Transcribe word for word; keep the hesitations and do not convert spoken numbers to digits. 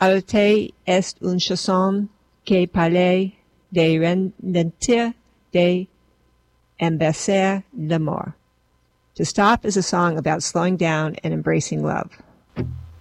Arrêter est une chanson qui parle de ralentir, de embrasser l'amour. To stop is a song about slowing down and embracing love.